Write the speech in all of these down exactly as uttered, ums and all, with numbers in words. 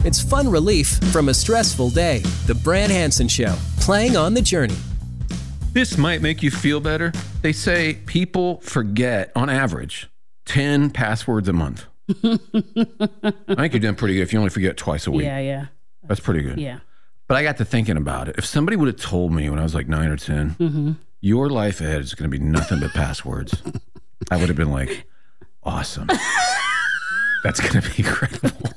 It's fun relief from a stressful day. The Brant Hansen Show, playing on the Journey. This might make you feel better. They say people forget, on average, ten passwords a month. I think you're doing pretty good if you only forget twice a week. Yeah, yeah. That's pretty good. Yeah. But I got to thinking about it. If somebody would have told me when I was like nine or ten, mm-hmm. your life ahead is going to be nothing but passwords, I would have been like, awesome. That's going to be incredible.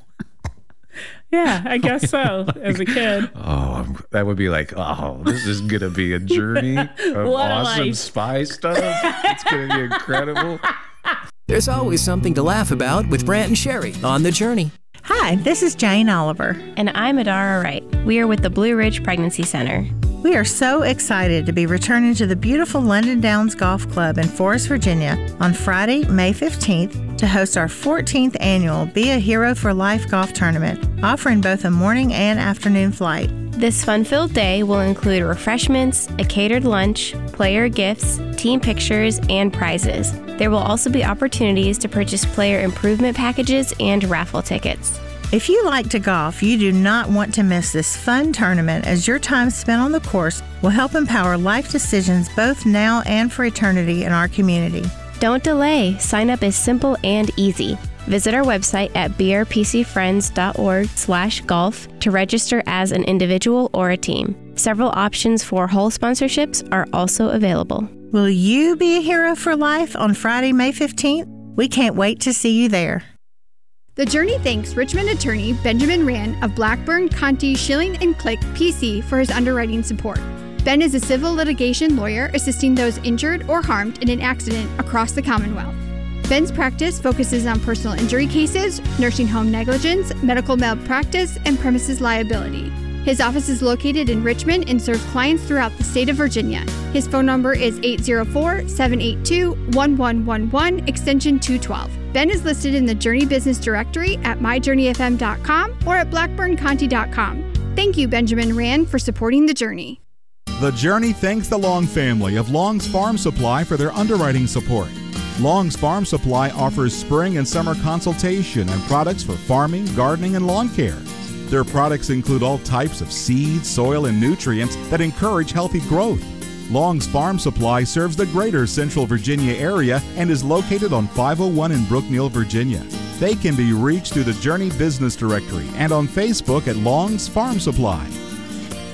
Yeah, I guess so, as a kid. Oh, that would be like, oh, this is going to be a journey of awesome life. Spy stuff. It's going to be incredible. There's always something to laugh about with Brant and Sherry on The Journey. Hi, this is Jane Oliver. And I'm Adara Wright. We are with the Blue Ridge Pregnancy Center. We are so excited to be returning to the beautiful London Downs Golf Club in Forest, Virginia on Friday, May fifteenth to host our fourteenth annual Be a Hero for Life golf tournament, offering both a morning and afternoon flight. This fun-filled day will include refreshments, a catered lunch, player gifts, team pictures, and prizes. There will also be opportunities to purchase player improvement packages and raffle tickets. If you like to golf, you do not want to miss this fun tournament, as your time spent on the course will help empower life decisions both now and for eternity in our community. Don't delay. Sign up is simple and easy. Visit our website at b r p c friends dot org slash golf to register as an individual or a team. Several options for whole sponsorships are also available. Will you be a hero for life on Friday, May fifteenth? We can't wait to see you there. The Journey thanks Richmond attorney Benjamin Rand of Blackburn, Conti, Schilling and Click, P C for his underwriting support. Ben is a civil litigation lawyer assisting those injured or harmed in an accident across the Commonwealth. Ben's practice focuses on personal injury cases, nursing home negligence, medical malpractice, and premises liability. His office is located in Richmond and serves clients throughout the state of Virginia. His phone number is eight zero four, seven eight two, one one one one, extension two twelve. Ben is listed in the Journey Business Directory at my journey f m dot com or at blackburn conti dot com. Thank you, Benjamin Rand, for supporting The Journey. The Journey thanks the Long family of Long's Farm Supply for their underwriting support. Long's Farm Supply offers spring and summer consultation and products for farming, gardening, and lawn care. Their products include all types of seeds, soil, and nutrients that encourage healthy growth. Long's Farm Supply serves the greater Central Virginia area and is located on five oh one in Brookneal, Virginia. They can be reached through the Journey Business Directory and on Facebook at Long's Farm Supply.